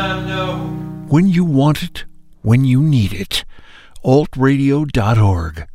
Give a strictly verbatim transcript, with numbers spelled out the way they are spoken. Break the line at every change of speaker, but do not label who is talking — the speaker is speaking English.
time, no.
When you want it, when you need it. alt radio dot org.